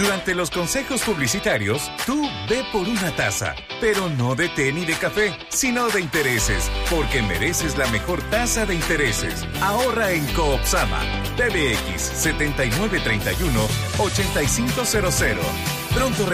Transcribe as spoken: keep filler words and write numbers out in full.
Durante los consejos publicitarios, tú ve por una taza, pero no de té ni de café, sino de intereses, porque mereces la mejor tasa de intereses. Ahorra en Coopsama. P B X setenta y nueve treinta y uno ochenta y cinco cero cero. Pronto